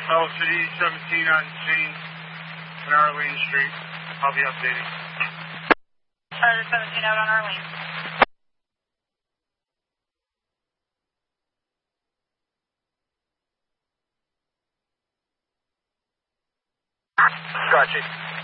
City 17 on Jane and Arlene Street. I'll be updating. Charter 17 out on Arlene. Gotcha.